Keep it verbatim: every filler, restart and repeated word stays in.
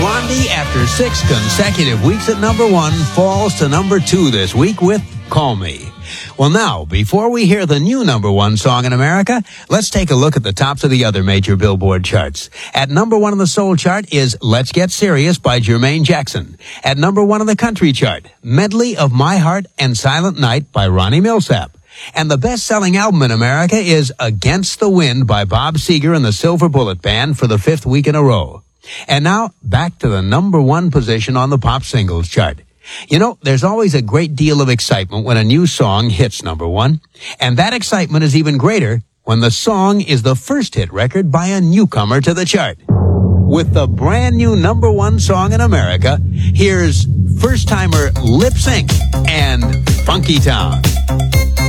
Blondie, after six consecutive weeks at number one, falls to number two this week with Call Me. Well, now, before we hear the new number one song in America, let's take a look at the tops of the other major Billboard charts. At number one on the soul chart is Let's Get Serious by Jermaine Jackson. At number one on the country chart, Medley of My Heart and Silent Night by Ronnie Millsap. And the best-selling album in America is Against the Wind by Bob Seger and the Silver Bullet Band for the fifth week in a row. And now, back to the number one position on the pop singles chart. You know, there's always a great deal of excitement when a new song hits number one. And that excitement is even greater when the song is the first hit record by a newcomer to the chart. With the brand new number one song in America, here's first-timer Lip Sync and Funky Town.